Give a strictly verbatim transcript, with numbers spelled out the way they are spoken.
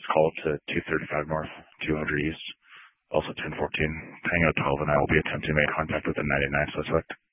call up to two thirty-five North, two hundred East, also ten fourteen. Tango twelve and I will be attempting to make contact with the ninety-nine suspect.